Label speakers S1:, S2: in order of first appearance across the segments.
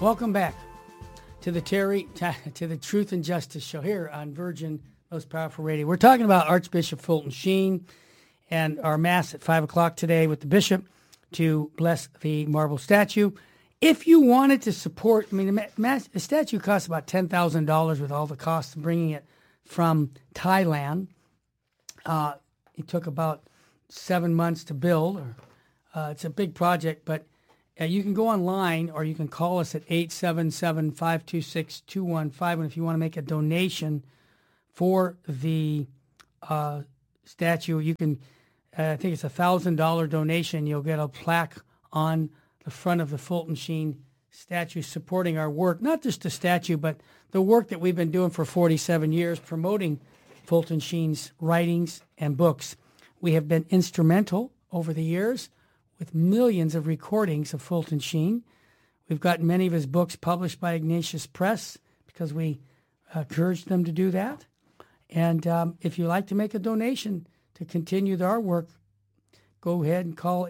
S1: Welcome back to the Truth and Justice Show here on Virgin Most Powerful Radio. We're talking about Archbishop Fulton Sheen and our Mass at 5 o'clock today with the Bishop to bless the marble statue. If you wanted to support, the statue costs about $10,000 with all the costs of bringing it from Thailand. It took about 7 months to build. It's a big project, but you can go online or you can call us at 877-526-2151 if you want to make a donation for the statue. You can, I think it's a $1,000 donation. You'll get a plaque on the front of the Fulton Sheen statue supporting our work, not just the statue, but the work that we've been doing for 47 years, promoting Fulton Sheen's writings and books. We have been instrumental over the years with millions of recordings of Fulton Sheen. We've gotten many of his books published by Ignatius Press because we encouraged them to do that. And if you'd like to make a donation to continue our work, go ahead and call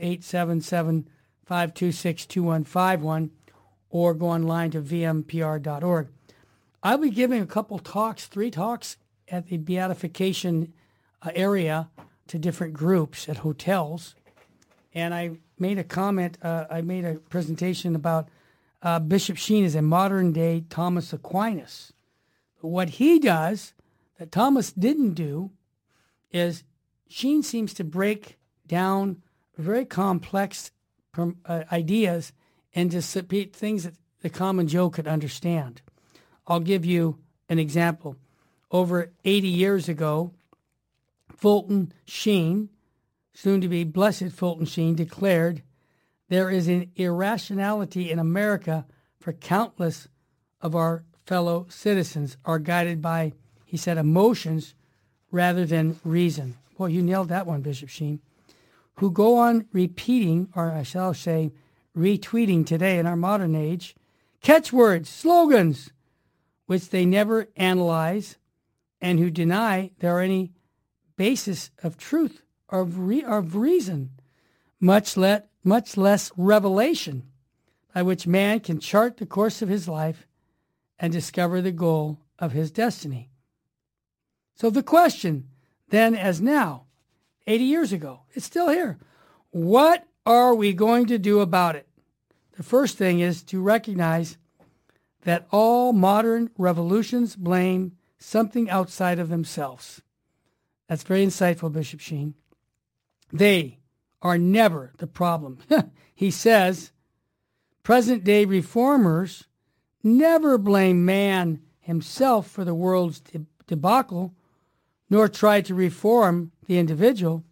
S1: 877-526-2151 or go online to vmpr.org. I'll be giving a couple talks, 3 talks at the beatification area to different groups at hotels. And I made a comment, I made a presentation about Bishop Sheen is a modern-day Thomas Aquinas. But what he does that Thomas didn't do is Sheen seems to break down very complex ideas into things that the common Joe could understand. I'll give you an example. Over 80 years ago, Fulton Sheen, soon to be Blessed Fulton Sheen, declared, "There is an irrationality in America for countless of our fellow citizens are guided by," he said, "emotions rather than reason." Well, you nailed that one, Bishop Sheen. "Who go on repeating, or I shall say retweeting today in our modern age, catchwords, slogans, which they never analyze, and who deny there are any basis of truth or of reason, much less revelation, by which man can chart the course of his life and discover the goal of his destiny." So the question, then as now, 80 years ago, it's still here. What are we going to do about it? The first thing is to recognize that all modern revolutions blame something outside of themselves. That's very insightful, Bishop Sheen. They are never the problem. He says, present-day reformers never blame man himself for the world's debacle, nor try to reform the individual,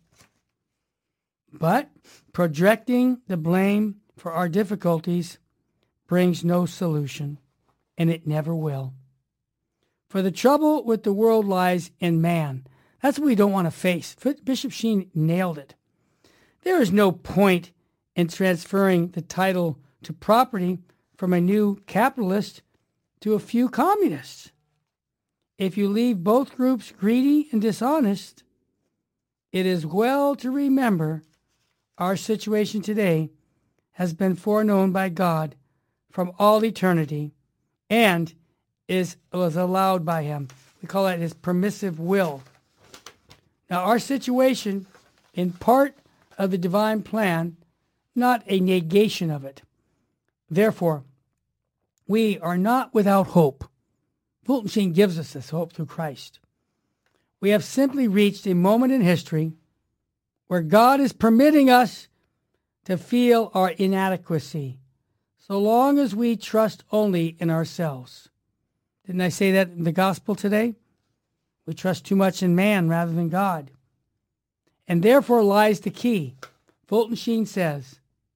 S1: but projecting the blame for our difficulties brings no solution, and it never will. For the trouble with the world lies in man. That's what we don't want to face. Bishop Sheen nailed it. There is no point in transferring the title to property from a new capitalist to a few communists. If you leave both groups greedy and dishonest, it is well to remember our situation today has been foreknown by God from all eternity and was allowed by him. We call it his permissive will. Now, our situation, in part of the divine plan, not a negation of it. Therefore, we are not without hope. Fulton Sheen gives us this hope through Christ. We have simply reached a moment in history where God is permitting us to feel our inadequacy, so long as we trust only in ourselves. Didn't I say that in the gospel today? We trust too much in man rather than God. And therefore lies the key. Fulton Sheen says,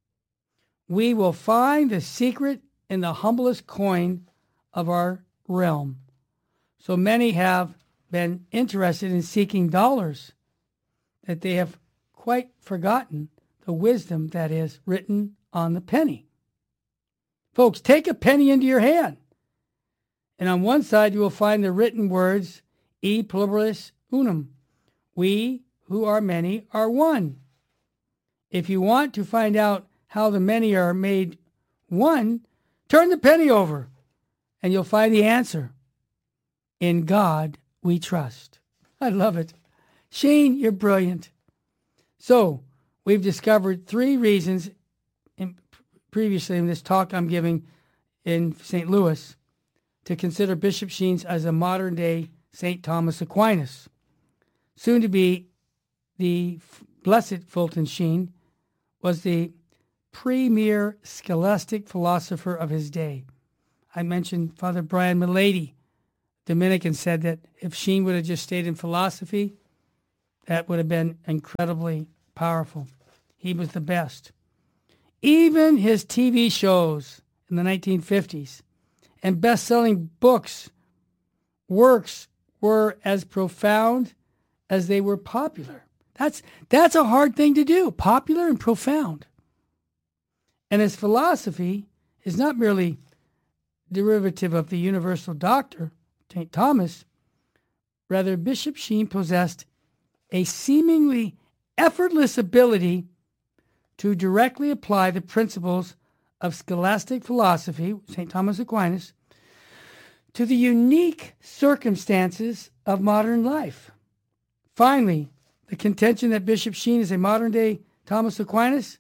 S1: we will find the secret in the humblest coin of our realm. So many have been interested in seeking dollars that they have quite forgotten the wisdom that is written on the penny. Folks, take a penny into your hand. And on one side you will find the written words, E pluribus unum. We who are many are one. If you want to find out how the many are made one, Turn the penny over and you'll find the answer. In God we trust. I love it. Shane, you're brilliant. So we've discovered 3 reasons previously in this talk I'm giving in St. Louis to consider Bishop Sheen as a modern-day St. Thomas Aquinas. Soon to be the Blessed Fulton Sheen was the premier scholastic philosopher of his day. I mentioned Father Brian Milady, Dominican, said that if Sheen would have just stayed in philosophy, that would have been incredibly powerful. He was the best. Even his TV shows in the 1950s and best-selling works were as profound as they were popular. That's a hard thing to do, popular and profound. And his philosophy is not merely derivative of the universal doctor, St. Thomas. Rather, Bishop Sheen possessed a seemingly effortless ability to directly apply the principles of scholastic philosophy, St. Thomas Aquinas, to the unique circumstances of modern life. Finally, the contention that Bishop Sheen is a modern-day Thomas Aquinas,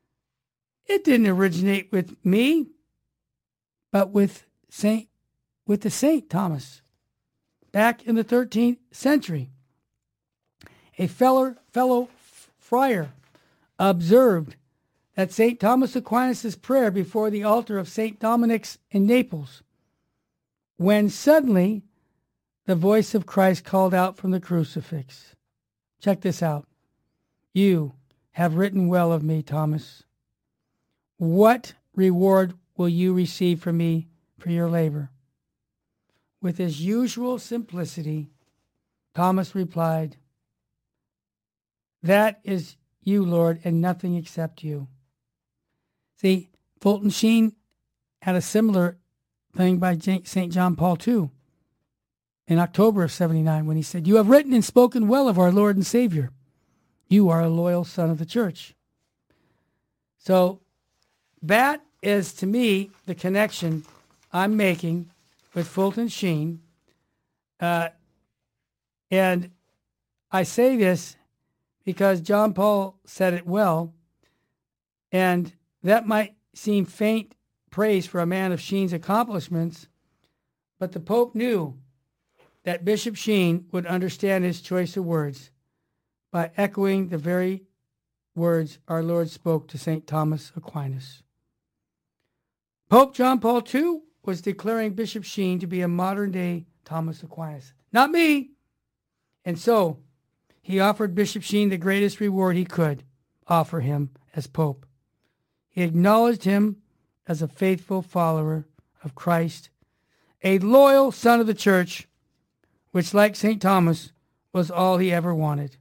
S1: it didn't originate with me, but with the Saint Thomas back in the 13th century. A fellow friar observed that St. Thomas Aquinas' prayer before the altar of St. Dominic's in Naples, when suddenly the voice of Christ called out from the crucifix. Check this out. You have written well of me, Thomas. What reward will you receive from me for your labor? With his usual simplicity, Thomas replied, that is you, Lord, and nothing except you. See, Fulton Sheen had a similar thing by St. John Paul II in October of 79 when he said, you have written and spoken well of our Lord and Savior. You are a loyal son of the church. So that is, to me, the connection I'm making with Fulton Sheen. And I say this because John Paul said it well, and that might seem faint praise for a man of Sheen's accomplishments, but the Pope knew that Bishop Sheen would understand his choice of words by echoing the very words our Lord spoke to St. Thomas Aquinas. Pope John Paul II was declaring Bishop Sheen to be a modern-day Thomas Aquinas. Not me. And so he offered Bishop Sheen the greatest reward he could offer him as Pope. He acknowledged him as a faithful follower of Christ, a loyal son of the church, which, like St. Thomas, was all he ever wanted.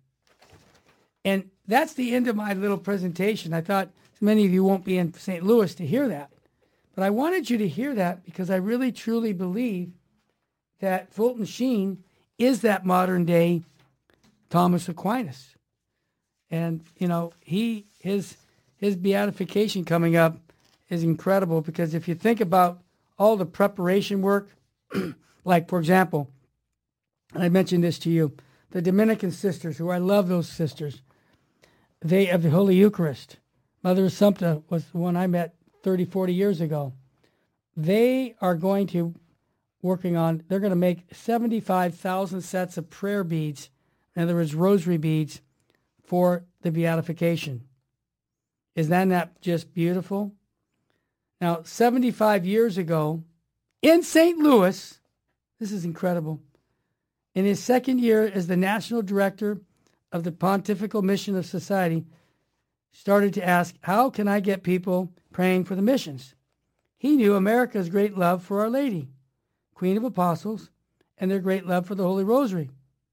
S1: And that's the end of my little presentation. I thought many of you won't be in St. Louis to hear that. But I wanted you to hear that because I really, truly believe that Fulton Sheen is that modern-day Thomas Aquinas. And, his beatification coming up is incredible because if you think about all the preparation work, like, for example, and I mentioned this to you, the Dominican sisters, who I love those sisters, they have the Holy Eucharist. Mother Assumpta was the one I met 30, 40 years ago. They are they're going to make 75,000 sets of prayer beads, in other words, rosary beads, for the beatification. Is that not just beautiful? Now, 75 years ago, in St. Louis, this is incredible, in his second year as the national director of the Pontifical Mission of Society, started to ask, how can I get people praying for the missions? He knew America's great love for Our Lady, Queen of Apostles, and their great love for the Holy Rosary.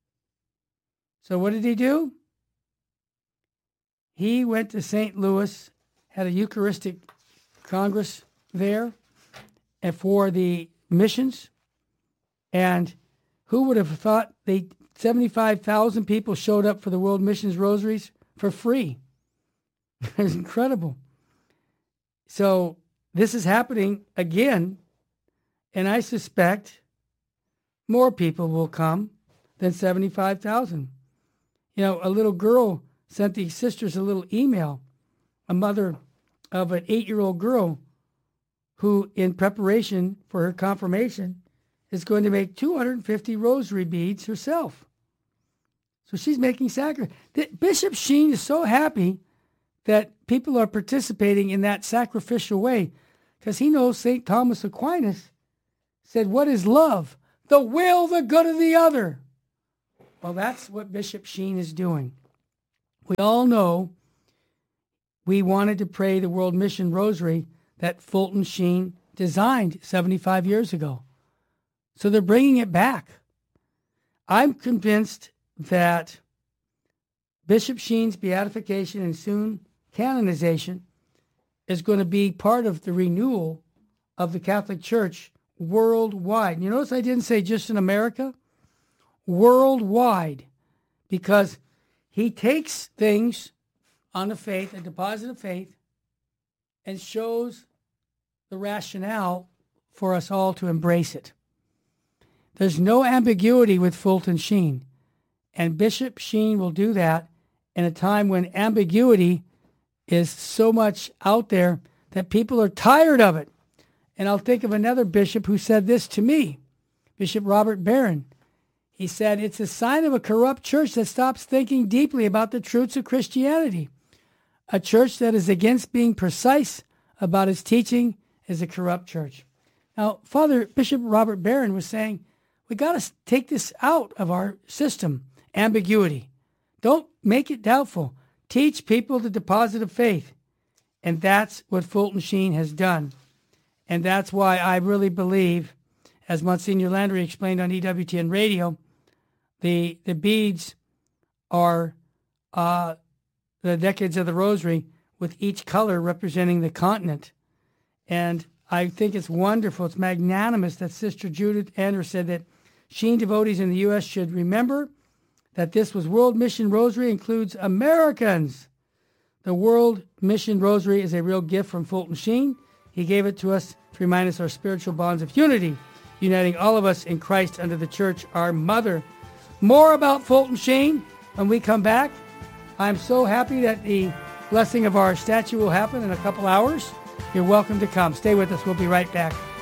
S1: So what did he do? He went to St. Louis, had a Eucharistic Congress there and for the missions, and who would have thought 75,000 people showed up for the World Missions Rosaries for free? It was incredible. So this is happening again, and I suspect more people will come than 75,000. You know, a little girl sent the sisters a little email, a mother of an 8-year-old girl who, in preparation for her confirmation, is going to make 250 rosary beads herself. So she's making sacrifice. Bishop Sheen is so happy that people are participating in that sacrificial way because he knows St. Thomas Aquinas said, what is love? The will, the good of the other. Well, that's what Bishop Sheen is doing. We all know we wanted to pray the World Mission Rosary that Fulton Sheen designed 75 years ago. So they're bringing it back. I'm convinced that Bishop Sheen's beatification and soon canonization is going to be part of the renewal of the Catholic Church worldwide. You notice I didn't say just in America? Worldwide. Because he takes things on the faith, a deposit of faith, and shows the rationale for us all to embrace it. There's no ambiguity with Fulton Sheen, and Bishop Sheen will do that in a time when ambiguity is so much out there that people are tired of it. And I'll think of another bishop who said this to me, Bishop Robert Barron. He said, it's a sign of a corrupt church that stops thinking deeply about the truths of Christianity. A church that is against being precise about its teaching is a corrupt church. Now, Bishop Robert Barron was saying, we got to take this out of our system, ambiguity. Don't make it doubtful. Teach people the deposit of faith. And that's what Fulton Sheen has done. And that's why I really believe, as Monsignor Landry explained on EWTN Radio, the beads are the decades of the rosary with each color representing the continent. And I think it's wonderful. It's magnanimous that Sister Judith Anders said that Sheen devotees in the U.S. should remember that this was World Mission Rosary includes Americans. The World Mission Rosary is a real gift from Fulton Sheen. He gave it to us to remind us our spiritual bonds of unity, uniting all of us in Christ under the Church, our mother. More about Fulton Sheen when we come back. I'm so happy that the blessing of our statue will happen in a couple hours. You're welcome to come. Stay with us. We'll be right back.